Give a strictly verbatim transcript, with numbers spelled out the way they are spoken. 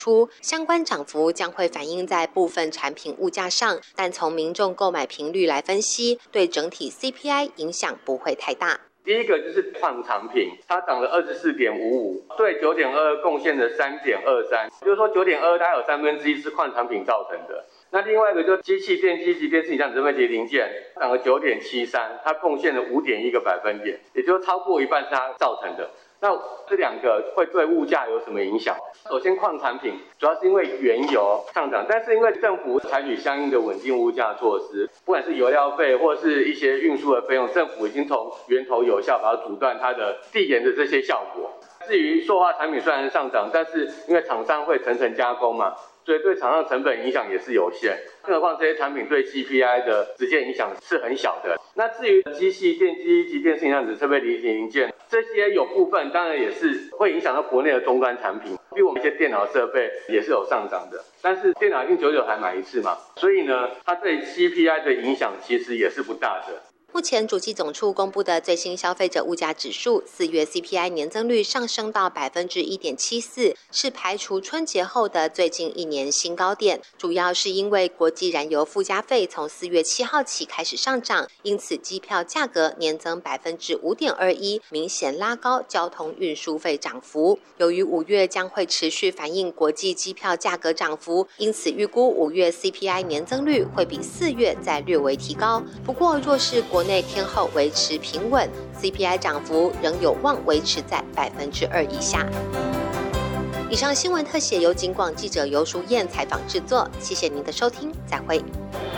出相关涨幅将会反映在部分产品物价上，但从民众购买频率来分析，对整体 C P I 影响不会太大。 第一个就是矿产品，它涨了 二十四点五五，对 九点二二 贡献了 三点二三，就是说 九点二二 大概有三分之一是矿产品造成的。那另外一个就是机器电机及电视影像整分节零件涨了 九点七三，它贡献了 五点一个百分点，也就是超过一半是它造成的。那这两个会对物价有什么影响？首先，矿产品主要是因为原油上涨，但是因为政府采取相应的稳定物价措施，不管是油料费或是一些运输的费用，政府已经从源头有效把它阻断它的递延的这些效果。至于塑化产品虽然上涨，但是因为厂商会层层加工嘛，所以对厂商成本影响也是有限，更何况这些产品对 C P I 的直接影响是很小的。那至于机器、电机及电视影像子设备零零件，这些有部分当然也是会影响到国内的终端产品，比如我们一些电脑设备也是有上涨的，但是电脑一九九才买一次嘛，所以呢，它对 C P I 的影响其实也是不大的。 目前主计总处公布的最新消费者物价指数，四月 C P I 年增率上升到 百分之一点七四， 是排除春节后的最近一年新高点。主要是因为国际燃油附加费从四月七号起开始上涨，因此机票价格年增 百分之五点二一， 明显拉高交通运输费涨幅。由于五月将会持续反映国际机票价格涨幅，因此预估五月 C P I 年增率会比四月再略微提高。不过，若是国内天后维持平稳 ，C P I 涨幅仍有望维持在百分之二以下。以上新闻特写由警广记者游淑燕采访制作，谢谢您的收听，再会。